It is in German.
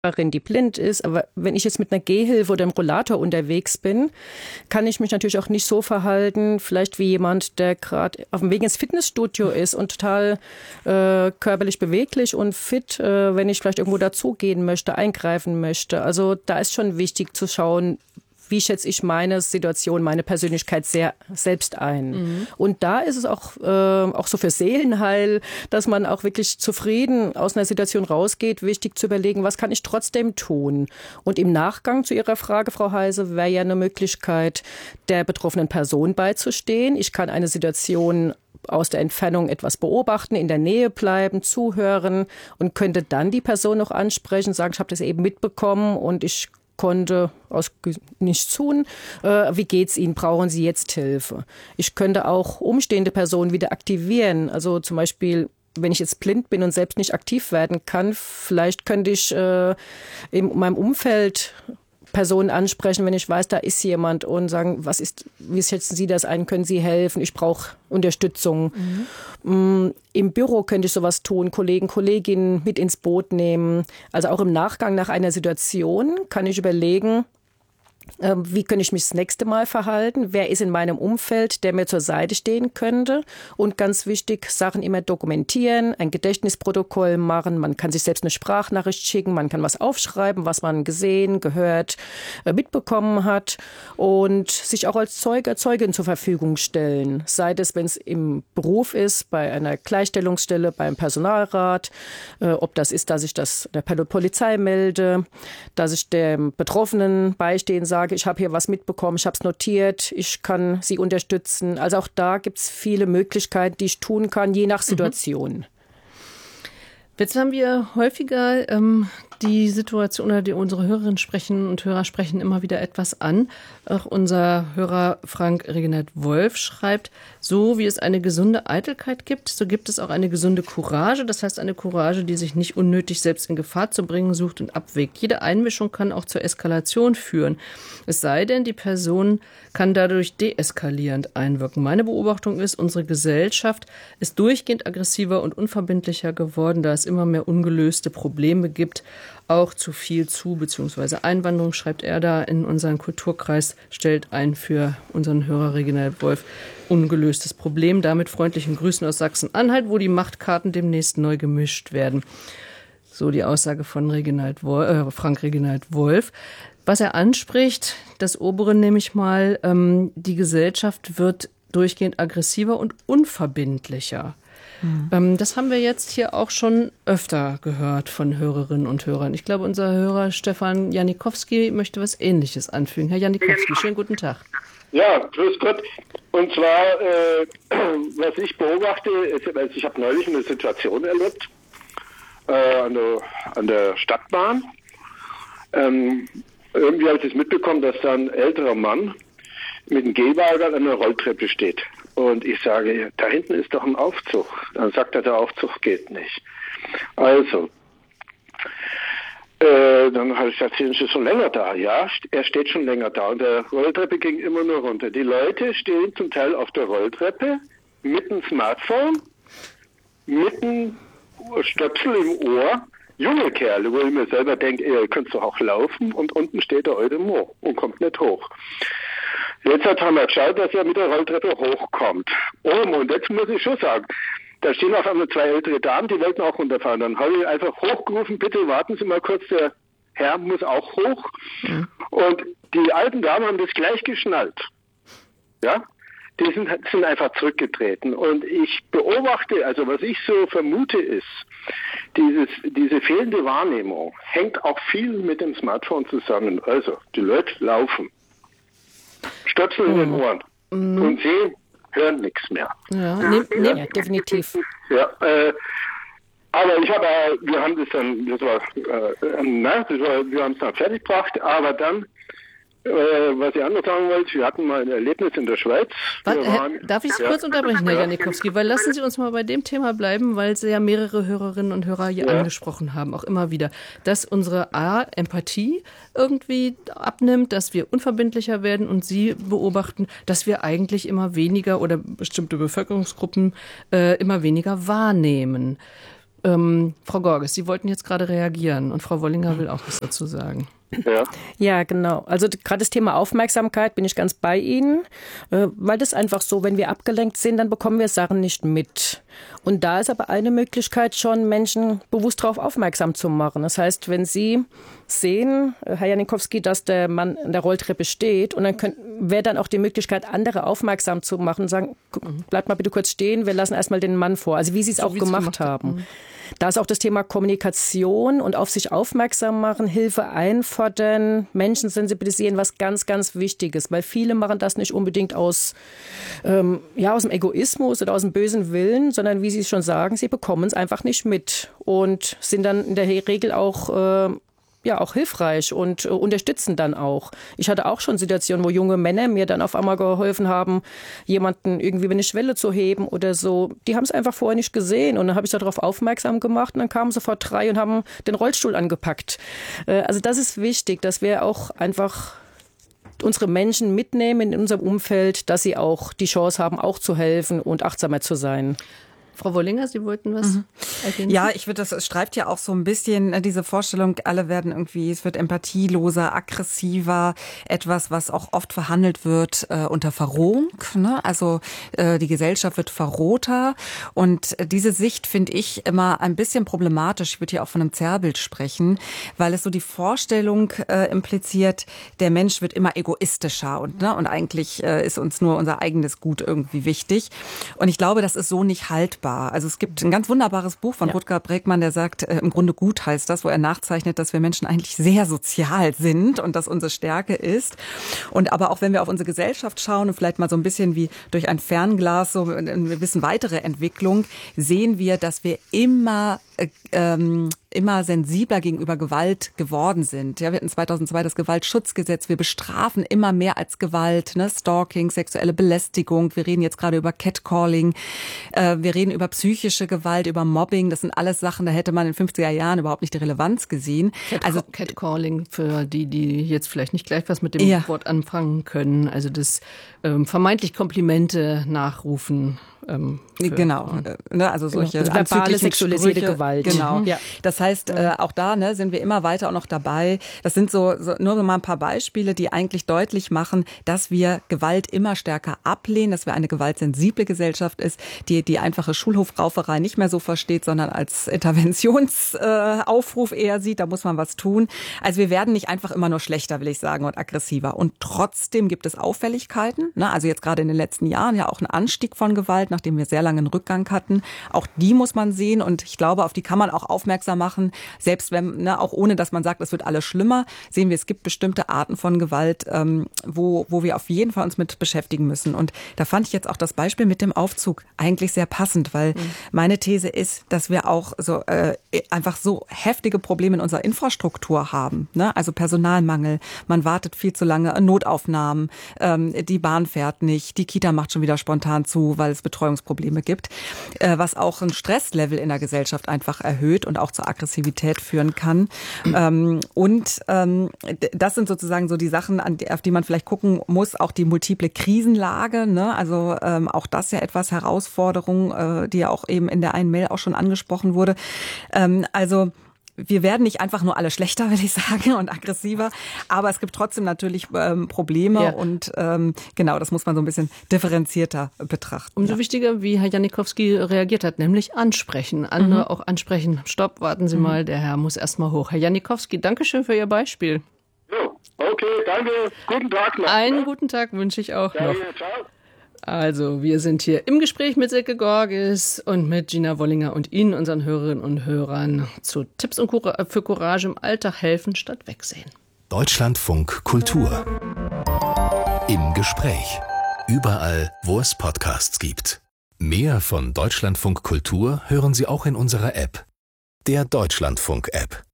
die blind ist, aber wenn ich jetzt mit einer Gehhilfe oder einem Rollator unterwegs bin, kann ich mich natürlich auch nicht so verhalten, vielleicht wie jemand, der gerade auf dem Weg ins Fitnessstudio ist und total körperlich beweglich und fit, wenn ich vielleicht irgendwo dazugehen möchte, eingreifen möchte. Also da ist schon wichtig zu schauen, wie schätze ich meine Situation, meine Persönlichkeit sehr selbst ein. Mhm. Und da ist es auch so für Seelenheil, dass man auch wirklich zufrieden aus einer Situation rausgeht, wichtig zu überlegen, was kann ich trotzdem tun? Und im Nachgang zu Ihrer Frage, Frau Heise, wäre ja eine Möglichkeit, der betroffenen Person beizustehen. Ich kann eine Situation aus der Entfernung etwas beobachten, in der Nähe bleiben, zuhören und könnte dann die Person noch ansprechen, sagen, ich habe das eben mitbekommen und ich konnte nichts tun. Wie geht's Ihnen? Brauchen Sie jetzt Hilfe? Ich könnte auch umstehende Personen wieder aktivieren. Also zum Beispiel, wenn ich jetzt blind bin und selbst nicht aktiv werden kann, vielleicht könnte ich in meinem Umfeld Personen ansprechen, wenn ich weiß, da ist jemand und sagen, wie schätzen Sie das ein? Können Sie helfen? Ich brauche Unterstützung. Mhm. Im Büro könnte ich sowas tun, Kollegen, Kolleginnen mit ins Boot nehmen. Also auch im Nachgang nach einer Situation kann ich überlegen, wie könnte ich mich das nächste Mal verhalten? Wer ist in meinem Umfeld, der mir zur Seite stehen könnte? Und ganz wichtig, Sachen immer dokumentieren, ein Gedächtnisprotokoll machen. Man kann sich selbst eine Sprachnachricht schicken, man kann was aufschreiben, was man gesehen, gehört, mitbekommen hat und sich auch als Zeuge, Zeugin zur Verfügung stellen. Sei das, wenn es im Beruf ist, bei einer Gleichstellungsstelle, beim Personalrat, ob das ist, dass ich das der Polizei melde, dass ich dem Betroffenen beistehen sage, ich habe hier was mitbekommen, ich habe es notiert, ich kann Sie unterstützen. Also auch da gibt es viele Möglichkeiten, die ich tun kann, je nach Situation. Jetzt haben wir häufiger die Situation, oder unsere Hörerinnen und Hörer sprechen immer wieder etwas an. Auch unser Hörer Frank Reginald Wolf schreibt, so wie es eine gesunde Eitelkeit gibt, so gibt es auch eine gesunde Courage. Das heißt eine Courage, die sich nicht unnötig selbst in Gefahr zu bringen sucht und abwägt. Jede Einmischung kann auch zur Eskalation führen. Es sei denn, die Person kann dadurch deeskalierend einwirken. Meine Beobachtung ist, unsere Gesellschaft ist durchgehend aggressiver und unverbindlicher geworden, da es immer mehr ungelöste Probleme gibt. Auch zu viel bzw. Einwanderung, schreibt er da in unseren Kulturkreis, stellt ein für unseren Hörer Reginald Wolf ungelöstes Problem. Damit freundlichen Grüßen aus Sachsen-Anhalt, wo die Machtkarten demnächst neu gemischt werden. So die Aussage von Frank Reginald Wolf. Was er anspricht, das obere nehme ich mal, die Gesellschaft wird durchgehend aggressiver und unverbindlicher. Das haben wir jetzt hier auch schon öfter gehört von Hörerinnen und Hörern. Ich glaube, unser Hörer Stefan Janikowski möchte was Ähnliches anfügen. Herr Janikowski, schönen guten Tag. Ja, grüß Gott. Und zwar, was ich beobachte, ist, ich habe neulich eine Situation erlebt an der Stadtbahn. Irgendwie habe ich das mitbekommen, dass da ein älterer Mann mit einem Gehwagen an der Rolltreppe steht. Und ich sage, da hinten ist doch ein Aufzug. Dann sagt er, der Aufzug geht nicht. Also, dann habe ich gesagt, sind Sie schon länger da? Ja, er steht schon länger da. Und der Rolltreppe ging immer nur runter. Die Leute stehen zum Teil auf der Rolltreppe mit dem Smartphone, mit dem Stöpsel im Ohr. Junge Kerle, wo ich mir selber denke, ihr könnt doch auch laufen. Und unten steht der alte Mo und kommt nicht hoch. Jetzt haben wir geschaut, dass er mit der Rolltreppe hochkommt. Und jetzt muss ich schon sagen, da stehen auf einmal zwei ältere Damen, die wollten auch runterfahren. Dann habe ich einfach hochgerufen, bitte warten Sie mal kurz, der Herr muss auch hoch. Mhm. Und die alten Damen haben das gleich geschnallt. Ja, die sind einfach zurückgetreten. Und ich beobachte, also was ich so vermute ist, diese fehlende Wahrnehmung hängt auch viel mit dem Smartphone zusammen. Also, die Leute laufen. Stöpsel in den Ohren und sehen, hören nichts mehr. Ja, definitiv. Ja, aber wir haben es dann fertig gebracht, aber dann, was ich anders sagen wollte, wir hatten mal ein Erlebnis in der Schweiz. Darf ich Sie kurz unterbrechen, Herr Janikowski, weil lassen Sie uns mal bei dem Thema bleiben, weil Sie ja mehrere Hörerinnen und Hörer hier angesprochen haben, auch immer wieder, dass unsere Empathie irgendwie abnimmt, dass wir unverbindlicher werden und Sie beobachten, dass wir eigentlich immer weniger oder bestimmte Bevölkerungsgruppen immer weniger wahrnehmen. Frau Gorges, Sie wollten jetzt gerade reagieren und Frau Wollinger will auch was dazu sagen. Ja, genau. Also gerade das Thema Aufmerksamkeit bin ich ganz bei Ihnen, weil das einfach so, wenn wir abgelenkt sind, dann bekommen wir Sachen nicht mit. Und da ist aber eine Möglichkeit schon, Menschen bewusst darauf aufmerksam zu machen. Das heißt, wenn Sie sehen, Herr Janikowski, dass der Mann an der Rolltreppe steht und dann wäre dann auch die Möglichkeit, andere aufmerksam zu machen und sagen, bleibt mal bitte kurz stehen, wir lassen erstmal den Mann vor. Also wie Sie es auch gemacht haben. Da ist auch das Thema Kommunikation und auf sich aufmerksam machen, Hilfe einfordern, Menschen sensibilisieren, was ganz, ganz wichtig ist. Weil viele machen das nicht unbedingt aus dem Egoismus oder aus dem bösen Willen, sondern wie Sie schon sagen, sie bekommen es einfach nicht mit und sind dann in der Regel auch hilfreich und unterstützen dann auch. Ich hatte auch schon Situationen, wo junge Männer mir dann auf einmal geholfen haben, jemanden irgendwie über eine Schwelle zu heben oder so. Die haben es einfach vorher nicht gesehen und dann habe ich darauf aufmerksam gemacht und dann kamen sofort 3 und haben den Rollstuhl angepackt. Also das ist wichtig, dass wir auch einfach unsere Menschen mitnehmen in unserem Umfeld, dass sie auch die Chance haben, auch zu helfen und achtsamer zu sein. Frau Wollinger, Sie wollten was ergänzen? Ja, ich finde, das streift ja auch so ein bisschen diese Vorstellung, alle werden irgendwie, es wird empathieloser, aggressiver, etwas, was auch oft verhandelt wird unter Verrohung, ne? Also die Gesellschaft wird verrohter und diese Sicht finde ich immer ein bisschen problematisch. Ich würde hier auch von einem Zerrbild sprechen, weil es so die Vorstellung impliziert, der Mensch wird immer egoistischer und eigentlich ist uns nur unser eigenes Gut irgendwie wichtig. Und ich glaube, das ist so nicht haltbar. Also es gibt ein ganz wunderbares Buch von Rutger Bregmann, der sagt, im Grunde gut heißt das, wo er nachzeichnet, dass wir Menschen eigentlich sehr sozial sind und dass unsere Stärke ist. Und aber auch wenn wir auf unsere Gesellschaft schauen und vielleicht mal so ein bisschen wie durch ein Fernglas so eine gewisse weitere Entwicklung, sehen wir, dass wir immer sensibler gegenüber Gewalt geworden sind. Ja, wir hatten 2002 das Gewaltschutzgesetz. Wir bestrafen immer mehr als Gewalt, ne? Stalking, sexuelle Belästigung. Wir reden jetzt gerade über Catcalling. Wir reden über psychische Gewalt, über Mobbing. Das sind alles Sachen, da hätte man in den 50er Jahren überhaupt nicht die Relevanz gesehen. Catcalling für die jetzt vielleicht nicht gleich was mit dem Wort anfangen können. Also das vermeintlich Komplimente nachrufen. Genau, also solche verbale, sexualisierte Gewalt. Genau. Ja. Das heißt, auch da sind wir immer weiter auch noch dabei. Das sind so nur mal ein paar Beispiele, die eigentlich deutlich machen, dass wir Gewalt immer stärker ablehnen, dass wir eine gewaltsensible Gesellschaft ist, die einfache Schulhofrauferei nicht mehr so versteht, sondern als Interventionsaufruf eher sieht, da muss man was tun. Also wir werden nicht einfach immer nur schlechter, will ich sagen, und aggressiver. Und trotzdem gibt es Auffälligkeiten, ne? Also jetzt gerade in den letzten Jahren ja auch ein Anstieg von Gewalt, nachdem wir sehr lange einen Rückgang hatten. Auch die muss man sehen und ich glaube, auf die kann man auch aufmerksam machen. Selbst wenn, auch ohne, dass man sagt, es wird alles schlimmer, sehen wir, es gibt bestimmte Arten von Gewalt, wo wir auf jeden Fall uns mit beschäftigen müssen. Und da fand ich jetzt auch das Beispiel mit dem Aufzug eigentlich sehr passend, weil meine These ist, dass wir auch so einfach so heftige Probleme in unserer Infrastruktur haben, ne? Also Personalmangel, man wartet viel zu lange, Notaufnahmen, die Bahn fährt nicht, die Kita macht schon wieder spontan zu, weil es Betreuungsprobleme gibt, was auch ein Stresslevel in der Gesellschaft einfach erhöht und auch zur Aggressivität führen kann. Das sind sozusagen so die Sachen, auf die man vielleicht gucken muss, auch die multiple Krisenlage, ne? Also auch das ja etwas Herausforderung, die ja auch eben in der einen Mail auch schon angesprochen wurde. Also wir werden nicht einfach nur alle schlechter, würde ich sagen, und aggressiver, aber es gibt trotzdem natürlich Probleme und genau, das muss man so ein bisschen differenzierter betrachten. Umso wichtiger, wie Herr Janikowski reagiert hat, nämlich ansprechen, andere auch ansprechen. Stopp, warten Sie mal, der Herr muss erst mal hoch. Herr Janikowski, Dankeschön für Ihr Beispiel. So, okay, danke, guten Tag noch. Einen guten Tag wünsche ich auch noch. Ciao. Also, wir sind hier im Gespräch mit Silke Gorges und mit Gina Wollinger und Ihnen, unseren Hörerinnen und Hörern, zu Tipps und für Courage im Alltag helfen statt wegsehen. Deutschlandfunk Kultur. Im Gespräch. Überall, wo es Podcasts gibt. Mehr von Deutschlandfunk Kultur hören Sie auch in unserer App. Der Deutschlandfunk-App.